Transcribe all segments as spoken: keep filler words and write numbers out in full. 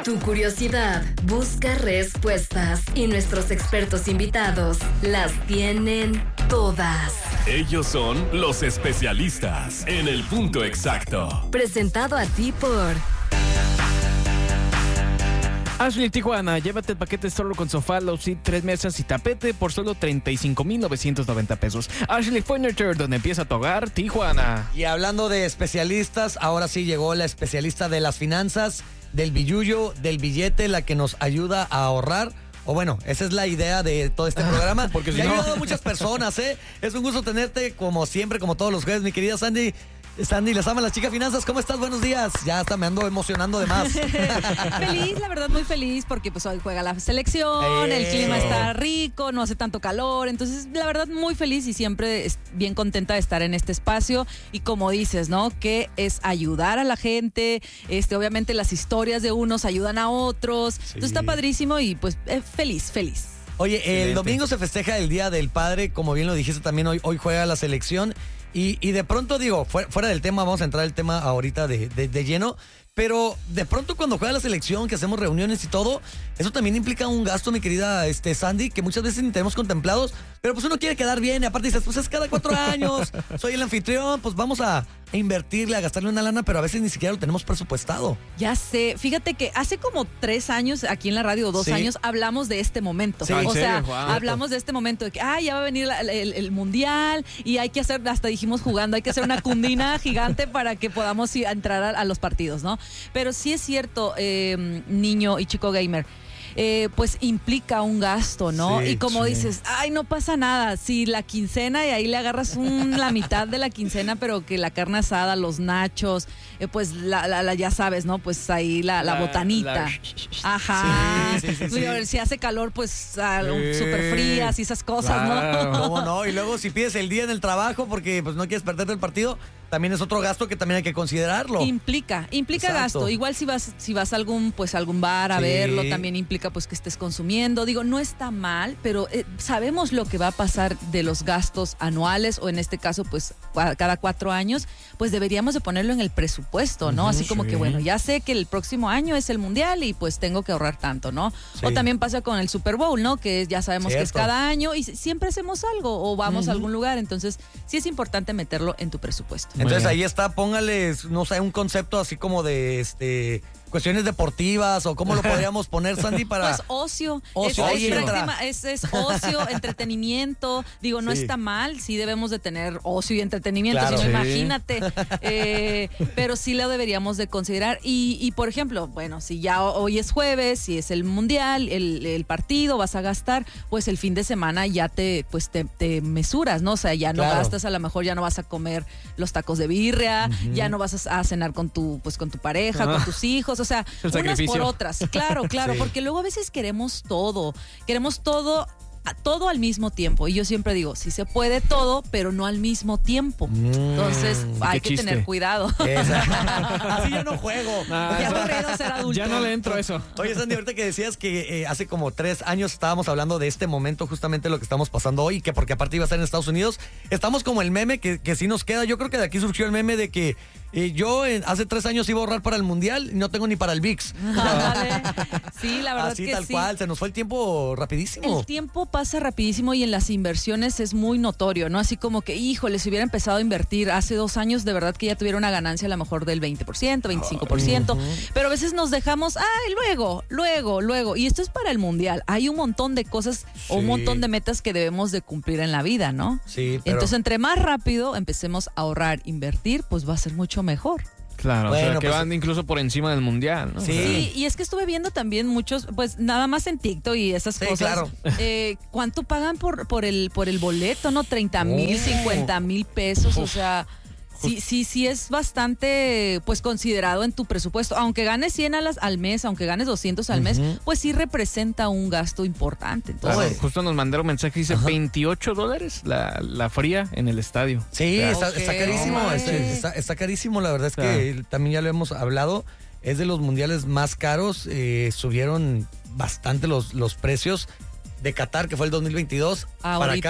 Tu curiosidad busca respuestas y nuestros expertos invitados las tienen todas. Ellos son los especialistas en el punto exacto. Presentado a ti por Ashley Tijuana, llévate el paquete solo con sofá, love seat, tres mesas y tapete por solo treinta y cinco mil novecientos noventa pesos. Ashley Furniture, donde empieza tu hogar, Tijuana. Y hablando de especialistas, ahora sí llegó la especialista de las finanzas, del billullo, del billete, la que nos ayuda a ahorrar. O bueno, esa es la idea de todo este programa. Porque si y ha no... ayudado a muchas personas, ¿eh? Es un gusto tenerte como siempre, como todos los jueves, mi querida Sandy. Sandy, les ama las chicas finanzas. ¿Cómo estás? Buenos días. Ya hasta me ando emocionando de más. Feliz, la verdad, muy feliz porque pues hoy juega la selección, Eso. El clima está rico, no hace tanto calor. Entonces, la verdad, muy feliz y siempre bien contenta de estar en este espacio. Y como dices, ¿no? Que es ayudar a la gente. Este, obviamente, las historias de unos ayudan a otros. Sí. Entonces, está padrísimo y pues eh, feliz, feliz. Oye, Excelente. El domingo se festeja el Día del Padre. Como bien lo dijiste también, hoy, hoy juega la selección. Y, y de pronto, digo, fuera, fuera del tema, vamos a entrar al tema ahorita de, de, de lleno, pero de pronto cuando juega la selección, que hacemos reuniones y todo, eso también implica un gasto, mi querida este, Sandy, que muchas veces ni tenemos contemplados, pero pues uno quiere quedar bien y aparte dices, pues es cada cuatro años, soy el anfitrión, pues vamos a invertirle, a gastarle una lana, pero a veces ni siquiera lo tenemos presupuestado. Ya sé, fíjate que hace como tres años aquí en la radio, dos sí. años, hablamos de este momento. Sí, o sea, wow. hablamos de este momento de que, ah, ya va a venir la, el, el, el mundial y hay que hacer, hasta dijimos jugando, hay que hacer una cundina gigante para que podamos ir a entrar a, a los partidos, ¿no? Pero sí es cierto, eh, niño y chico gamer, Eh, pues implica un gasto, ¿no? Sí, y como sí. dices, ay, no pasa nada, si la quincena y ahí le agarras un, la mitad de la quincena, pero que la carne asada, los nachos, eh, pues la, la, la, ya sabes, ¿no? Pues ahí la, la, la botanita. La... Ajá. Sí, sí, sí, sí. Si hace calor, pues sí. súper frías y esas cosas, claro. ¿no? ¿Cómo no? Y luego si pides el día en el trabajo porque pues no quieres perderte el partido, también es otro gasto que también hay que considerarlo. Implica, implica Exacto. gasto. Igual si vas, si vas a algún, pues algún bar a sí. verlo, también implica pues que estés consumiendo. Digo, no está mal, pero eh, sabemos lo que va a pasar de los gastos anuales, o en este caso, pues cada cuatro años, pues deberíamos de ponerlo en el presupuesto, ¿no? Uh-huh, Así como sí. que, bueno, ya sé que el próximo año es el mundial y pues tengo que ahorrar tanto, ¿no? Sí. O también pasa con el Super Bowl, ¿no? Que ya sabemos Cierto. que es cada año y siempre hacemos algo o vamos uh-huh. a algún lugar. Entonces, sí es importante meterlo en tu presupuesto. Entonces ahí está, póngales, no sé, un concepto así como de este cuestiones deportivas o cómo lo podríamos poner, Sandy, para... Pues ocio, ocio es, ahí es, entra. es, es ocio, entretenimiento, digo, no sí. está mal, sí debemos de tener ocio y entretenimiento, claro. si no, sí. imagínate, eh, pero sí lo deberíamos de considerar y, y, por ejemplo, bueno, si ya hoy es jueves, si es el mundial, el, el partido, vas a gastar, pues el fin de semana ya te, pues te, te mesuras, ¿no? O sea, ya no claro. gastas, a lo mejor ya no vas a comer los tacos de birria, uh-huh. ya no vas a, a cenar con tu, pues con tu pareja, uh-huh. con tus hijos, o sea, el unas sacrificio. por otras. Claro, claro, sí. porque luego a veces queremos todo, queremos todo, todo al mismo tiempo. Y yo siempre digo, sí se puede todo, pero no al mismo tiempo. Mm, Entonces hay que chiste. tener cuidado. Así ya no juego. Ah, qué aburrido ser adulto. Ya no le entro a eso. Oye, Sandy, ahorita que decías que eh, hace como tres años estábamos hablando de este momento, justamente lo que estamos pasando hoy, que porque aparte iba a estar en Estados Unidos, estamos como el meme que, que sí nos queda. Yo creo que de aquí surgió el meme de que eh, yo eh, hace tres años iba a ahorrar para el Mundial y no tengo ni para el V I X. Vale. Sí, la verdad Así, que tal sí. cual, se nos fue el tiempo rapidísimo. El tiempo pasa rapidísimo y en las inversiones es muy notorio, ¿no? Así como que, híjole, si hubiera empezado a invertir hace dos años, de verdad que ya tuviera una ganancia a lo mejor del veinte por ciento, veinticinco por ciento, uh-huh. pero a veces nos dejamos, ay, luego, luego, luego, y esto es para el mundial. Hay un montón de cosas sí. o un montón de metas que debemos de cumplir en la vida, ¿no? Sí, pero... Entonces, entre más rápido empecemos a ahorrar, invertir, pues va a ser mucho mejor. Claro, bueno, o sea, que pues, van incluso por encima del mundial, ¿no? Sí. sí, y es que estuve viendo también muchos, pues nada más en TikTok y esas sí, cosas. Claro. Eh, ¿Cuánto pagan por, por el por el boleto, no? treinta mil, oh. cincuenta mil pesos, Uf. o sea... Sí, sí, sí es bastante pues considerado en tu presupuesto. Aunque ganes cien a las, al mes, aunque ganes doscientos al mes, uh-huh. pues sí representa un gasto importante. Entonces, claro, justo nos mandaron un mensaje, dice Ajá. veintiocho dólares la, la fría en el estadio. Sí, claro. está, okay. está carísimo, no, está, está, está carísimo, la verdad es claro. que también ya lo hemos hablado, es de los mundiales más caros, eh, subieron bastante los, los precios de Qatar, que fue el dos mil veintidós, ah, para ahorita. acá.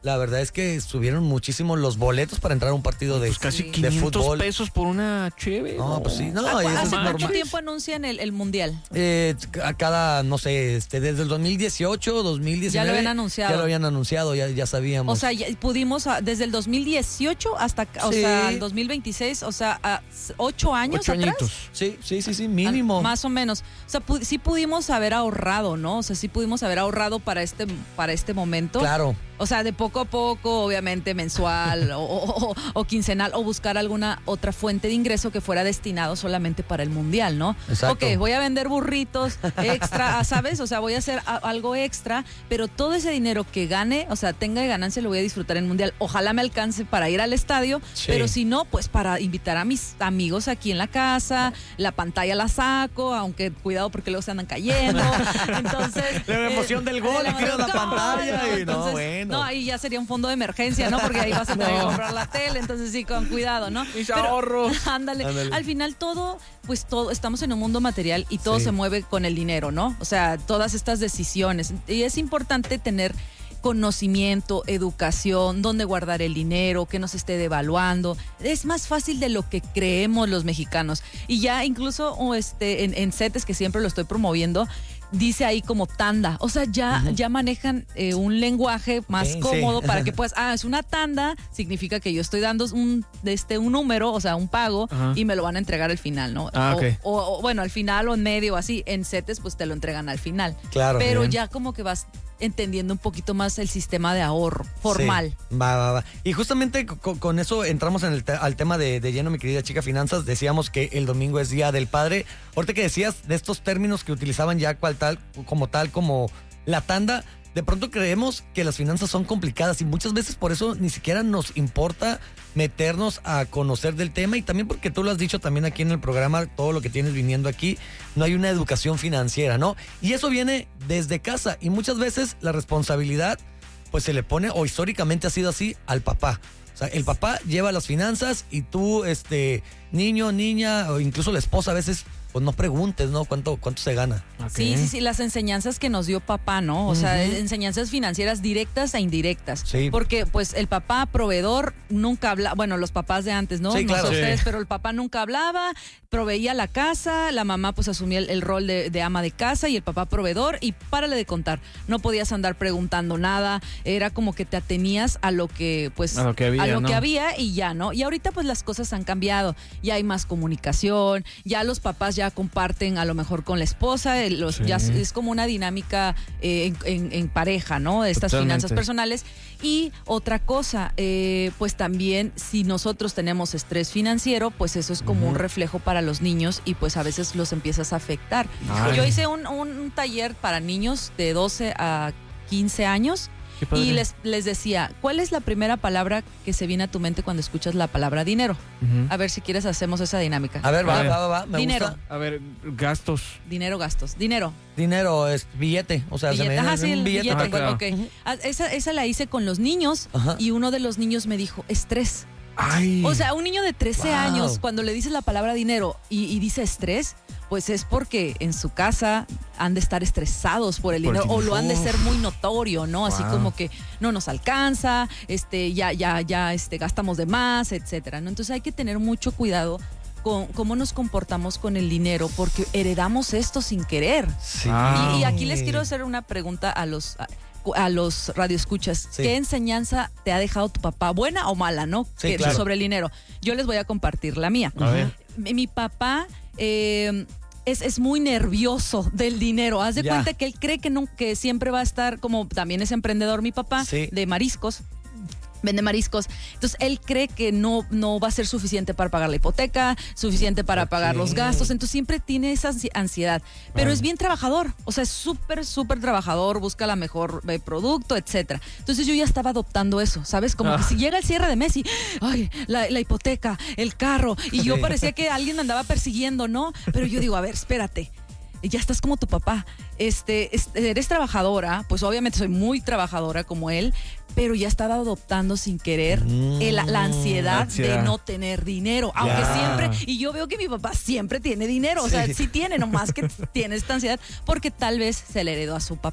la verdad es que subieron muchísimo los boletos para entrar a un partido de, Pues casi de quinientos fútbol. pesos por una cheve. No, pues sí, no, ¿Hace y eso es cuánto normal. tiempo anuncian el, el mundial? Eh, a cada, no sé, este, desde el dos mil dieciocho, dos mil diecinueve. Ya lo habían anunciado. Ya lo habían anunciado, ya, ya sabíamos. O sea, ya pudimos ah, desde el dos mil dieciocho hasta o Sí. sea, el dos mil veintiséis, o sea, a s- ocho años Ocho atrás. añitos. sí, sí, sí, sí, mínimo. Ah, Más o menos. O sea, pu- sí pudimos haber ahorrado, ¿no? O sea, sí pudimos haber ahorrado para este, para este momento. Claro. O sea, de poco a poco, obviamente mensual o, o- o- o quincenal, o buscar alguna otra fuente de ingreso que fuera destinado solamente para el mundial, ¿no? Exacto. Ok, voy a vender burritos extra, ah, ¿sabes? O sea, voy a hacer a- algo extra, pero todo ese dinero que gane, o sea, tenga de ganancia, lo voy a disfrutar en el mundial. Ojalá me alcance para ir al estadio, Sí. pero si no, pues para invitar a mis amigos aquí en la casa, la pantalla la saco, aunque cuidado porque luego se andan cayendo. Entonces. La emoción del gol, la y tiras la emoción, pantalla y no, entonces, bueno. No, ahí ya sería un fondo de emergencia, ¿no? Porque ahí vas a tener que comprar la tele, entonces sí, con cuidado, ¿no? Mis ahorros. Ándale. Ándale. Al final todo, pues todo, estamos en un mundo material y todo Sí. se mueve con el dinero, ¿no? O sea, todas estas decisiones. Y es importante tener conocimiento, educación, dónde guardar el dinero, que no se esté devaluando. Es más fácil de lo que creemos los mexicanos. Y ya incluso o este, en, en CETES, que siempre lo estoy promoviendo, dice ahí como tanda. O sea, ya, ya manejan eh, un lenguaje más Sí, sí. cómodo para que puedas, ah, es una tanda, significa que yo estoy dando un, este, un número, o sea, un pago, Ajá. y me lo van a entregar al final, ¿no? Ah, o, ok. o- o, bueno, al final o en medio, así. En CETES, pues te lo entregan al final. Claro. Pero Bien. ya como que vas entendiendo un poquito más el sistema de ahorro formal. Sí, va, va, va. Y justamente co- con, eso entramos en el te- al tema de, de lleno, mi querida chica finanzas. Decíamos que el domingo es Día del Padre. Ahorita que decías de estos términos que utilizaban ya cual tal, como tal, como la tanda, de pronto creemos que las finanzas son complicadas y muchas veces por eso ni siquiera nos importa meternos a conocer del tema, y también porque tú lo has dicho también aquí en el programa, todo lo que tienes viniendo aquí, no hay una educación financiera, ¿no? Y eso viene desde casa, y muchas veces la responsabilidad pues se le pone, o históricamente ha sido así, al papá. O sea, el papá lleva las finanzas y tú, este, niño, niña, o incluso la esposa a veces, pues no preguntes, ¿no? ¿Cuánto, cuánto se gana? Sí, sí, sí, las enseñanzas que nos dio papá, ¿no? O sea, Ujú. enseñanzas financieras directas e indirectas. Sí. Porque, pues, el papá proveedor nunca habla, bueno, los papás de antes, ¿no? Sí, No sé claro. ustedes, Sí. pero el papá nunca hablaba, proveía la casa, la mamá, pues, asumía el, el rol de, de ama de casa y el papá proveedor, y párale de contar. No podías andar preguntando nada, era como que te atenías a lo que, pues, A lo que había, a lo ¿no? que había y ya, ¿no? Y ahorita, pues, las cosas han cambiado. Ya hay más comunicación, ya los papás ya comparten a lo mejor con la esposa, eh, los, Sí. ya es como una dinámica eh, en, en- en pareja, ¿no? De estas Totalmente. finanzas personales. Y otra cosa, eh, pues también si nosotros tenemos estrés financiero, pues eso es como un reflejo para los niños y pues a veces los empiezas a afectar. Ay. Yo hice un, un taller para niños de doce a quince años. Qué padre. Y les, les decía, ¿cuál es la primera palabra que se viene a tu mente cuando escuchas la palabra dinero? Ujú. A ver si quieres hacemos esa dinámica. A ver, va, A ver. va, va, va, me Dinero. gusta. A ver, gastos. Dinero, gastos. Dinero. Dinero, es billete, o sea, se me Billete. viene Ajá, sí, un el billete. billete. Ajá, claro. Ok. Ah, esa, esa la hice con los niños Ajá. y uno de los niños me dijo, estrés. Ay. O sea, un niño de trece Wow. años, cuando le dices la palabra dinero y, y dice estrés, pues es porque en su casa han de estar estresados por el Por el dinero o lo han de dinero. ser muy notorio, ¿no? Así Wow. como que no nos alcanza, este, ya, ya, ya, este, gastamos de más, etcétera, ¿no? Entonces hay que tener mucho cuidado con cómo nos comportamos con el dinero, porque heredamos esto sin querer. Sí. Ah. Y, y aquí les quiero hacer una pregunta a los a, a los radioescuchas. Sí. ¿Qué enseñanza te ha dejado tu papá, buena o mala, no? Sí, Que- claro. Sobre el dinero. Yo les voy a compartir la mía. A ver. Mi, mi papá eh, es, es muy nervioso del dinero. Haz de Ya. cuenta que él cree que, no, que siempre va a estar, como también es emprendedor mi papá, Sí. de mariscos. Vende mariscos. Entonces, él cree que no, no va a ser suficiente para pagar la hipoteca, suficiente para Ok. pagar los gastos. Entonces, siempre tiene esa ansi- ansiedad. Pero Vale. es bien trabajador. O sea, es súper, súper trabajador, busca la mejor eh, producto, etcétera. Entonces, yo ya estaba adoptando eso, ¿sabes? Como que Ah. si llega el cierre de mes y, ay, la, la hipoteca, el carro. Y yo Sí. parecía que alguien me andaba persiguiendo, ¿no? Pero yo digo, a ver, espérate. Ya estás como tu papá. Este, es- eres trabajadora, pues obviamente soy muy trabajadora como él, pero ya estaba adoptando sin querer Mm. el- la ansiedad, Ansiedad. de no tener dinero. Aunque Ya. siempre, y yo veo que mi papá siempre tiene dinero, o sea, Sí. sí tiene, nomás que tiene esta ansiedad, porque tal vez se le heredó a su papá.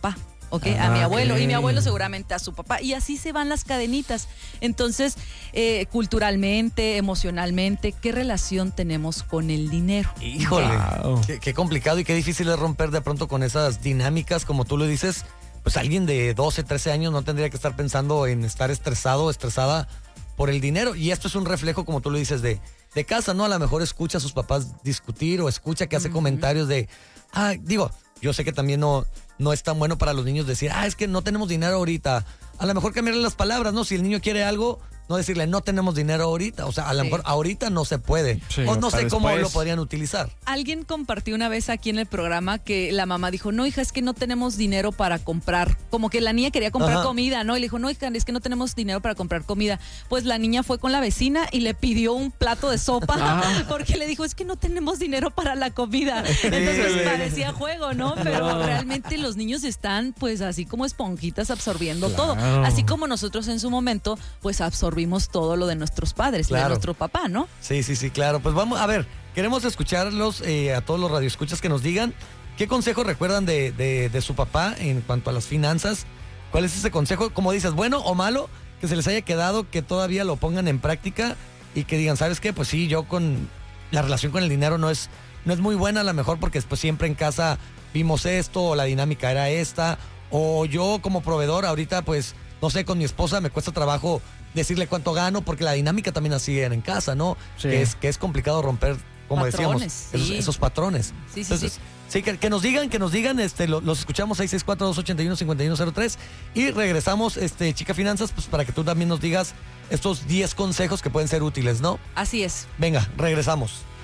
¿ok? Ah, a mi abuelo. ok. Y mi abuelo seguramente a su papá. Y así se van las cadenitas. Entonces, eh, culturalmente, emocionalmente, ¿qué relación tenemos con el dinero? Híjole, Wow. qué, qué complicado y qué difícil es romper de pronto con esas dinámicas, como tú lo dices. Pues alguien de doce, trece años no tendría que estar pensando en estar estresado o estresada por el dinero. Y esto es un reflejo, como tú lo dices, de, de casa, ¿no? A lo mejor escucha a sus papás discutir o escucha que hace uh-huh. comentarios de, ah, digo, yo sé que también no, no es tan bueno para los niños decir, ah, es que no tenemos dinero ahorita. A lo mejor cambiarle las palabras, ¿no? Si el niño quiere algo, no decirle, no tenemos dinero ahorita. O sea, a lo sí. mejor ahorita no se puede. Sí, o no sé después. Cómo lo podrían utilizar. Alguien compartió una vez aquí en el programa que la mamá dijo, no, hija, es que no tenemos dinero para comprar. Como que la niña quería comprar Ajá. comida, ¿no? Y le dijo, no, hija, es que no tenemos dinero para comprar comida. Pues la niña fue con la vecina y le pidió un plato de sopa Ajá. porque le dijo, es que no tenemos dinero para la comida. Entonces parecía juego, ¿no? Pero no. realmente los niños están, pues, así como esponjitas absorbiendo claro. todo. Así como nosotros en su momento, pues, absorbimos vimos todo lo de nuestros padres, claro. de nuestro papá, ¿no? Sí, sí, sí, claro. Pues vamos, a ver, queremos escucharlos eh, a todos los radioescuchas que nos digan qué consejo recuerdan de, de, de su papá en cuanto a las finanzas. ¿Cuál es ese consejo? Como dices, bueno o malo, que se les haya quedado, que todavía lo pongan en práctica y que digan, ¿sabes qué? Pues sí, yo con la relación con el dinero no es, no es muy buena a lo mejor porque pues, siempre en casa vimos esto o la dinámica era esta, o yo como proveedor ahorita pues, no sé, con mi esposa me cuesta trabajo decirle cuánto gano, porque la dinámica también así era en casa, ¿no? Sí. Que es que es complicado romper, como patrones, decíamos, sí. esos, esos patrones. Sí, sí, Entonces, sí. sí que, que nos digan, que nos digan, este, lo, los escuchamos seis seis cuatro, dos ocho uno, cinco uno cero tres y regresamos, este, Chica Finanzas, pues para que tú también nos digas estos diez consejos que pueden ser útiles, ¿no? Así es. Venga, regresamos.